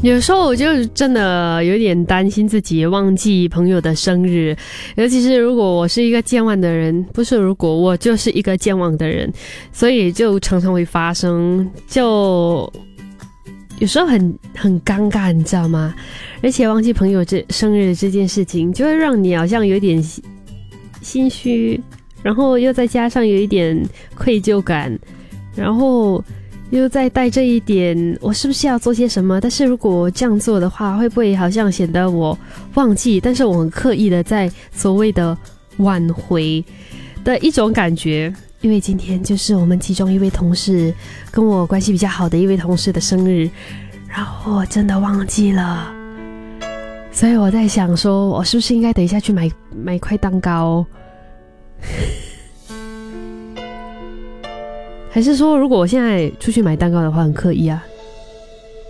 有时候我就真的有点担心自己忘记朋友的生日，尤其是如果我是一个健忘的人，不是如果我就是一个健忘的人，所以就常常会发生，就有时候很尴尬，你知道吗？而且忘记朋友生日这件事情，就会让你好像有点心虚，然后又再加上有一点愧疚感，然后又再带着一点我是不是要做些什么，但是如果我这样做的话，会不会好像显得我忘记，但是我很刻意的在所谓的挽回的一种感觉。因为今天就是我们其中一位同事跟我关系比较好的一位同事的生日，然后我真的忘记了，所以我在想说我是不是应该等一下去买块蛋糕还是说如果我现在出去买蛋糕的话很刻意啊，